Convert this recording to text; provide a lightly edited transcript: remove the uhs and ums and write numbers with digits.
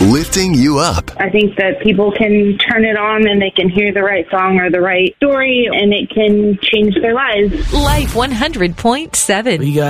lifting you up. I think that people can turn it on and they can hear the right song or the right story, and it can change their lives. Life 100.7.